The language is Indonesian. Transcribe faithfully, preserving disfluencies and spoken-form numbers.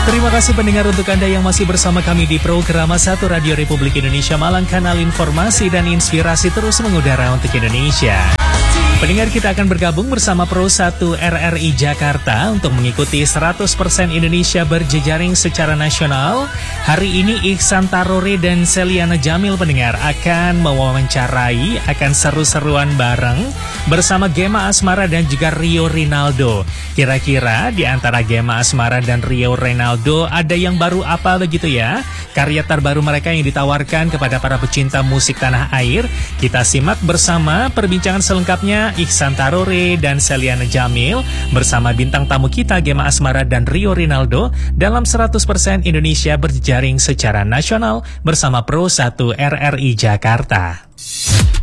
Terima kasih pendengar untuk Anda yang masih bersama kami di program satu Radio Republik Indonesia Malang, kanal informasi dan inspirasi terus mengudara untuk Indonesia. Pendengar, kita akan bergabung bersama Pro satu R R I Jakarta untuk mengikuti seratus persen Indonesia berjejaring secara nasional. Hari ini Ihsan Tarore dan Seliana Jamil pendengar akan mewawancarai, akan seru-seruan bareng bersama Gemma Asmara dan juga Rio Rinaldo. Kira-kira di antara Gemma Asmara dan Rio Rinaldo ada yang baru apa begitu ya? Karya terbaru mereka yang ditawarkan kepada para pecinta musik tanah air. Kita simak bersama perbincangan selengkapnya Ihsan Tarore dan Seliana Jamil bersama bintang tamu kita Gemma Asmara dan Rio Rinaldo dalam seratus persen Indonesia berjejaring secara nasional bersama Pro satu R R I Jakarta.